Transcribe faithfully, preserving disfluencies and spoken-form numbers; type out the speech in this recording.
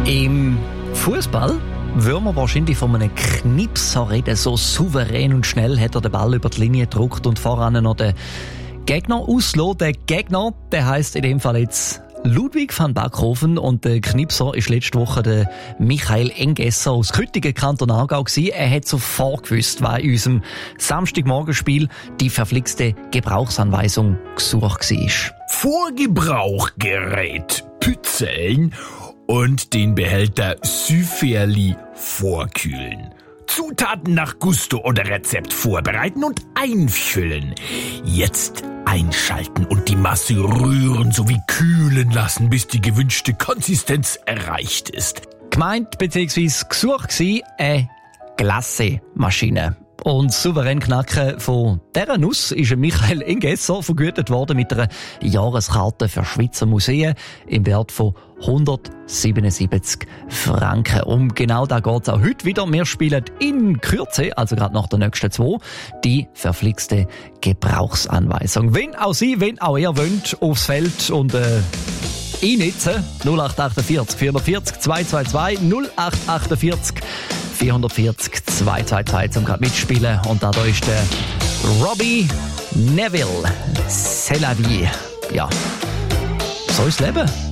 Im Fußball würden wir wahrscheinlich von einem Knipser reden. So souverän und schnell hat er den Ball über die Linie gedrückt und voran noch den Gegner ausgelassen. Der Gegner, der heisst in dem Fall jetzt Ludwig van Backhofen, und der Knipser ist letzte Woche der Michael Engesser aus Küttingen, Kanton Aargau gewesen. Er hat sofort gewusst, was in unserem Samstagmorgenspiel die verflixte Gebrauchsanweisung gesucht war. Vorgebrauchgerät pützeln und den Behälter Süferli vorkühlen. Zutaten nach Gusto oder Rezept vorbereiten und einfüllen. Jetzt einschalten und die Masse rühren sowie kühlen lassen, bis die gewünschte Konsistenz erreicht ist. Gemeint bzw. gesucht war eine Glassemaschine. Und souverän knacken von dieser Nuss ist Michael Engesser vergütet worden mit einer Jahreskarte für Schweizer Museen im Wert von hundertsiebenundsiebzig Franken. Um genau da geht es auch heute wieder. Wir spielen in Kürze, also gerade nach der nächsten zwei, die verflixte Gebrauchsanweisung. Wenn auch Sie, wenn auch ihr wollt, aufs Feld und äh, einnitzen. null acht achtundvierzig vierhundertvierzig zweihundertzweiundzwanzig null acht achtundvierzig vierhundertvierzig zweihundertzweiundzwanzig zum gerade mitspielen. Und da ist der Robbie Neville. C'est la vie. Ja, so ist das Leben.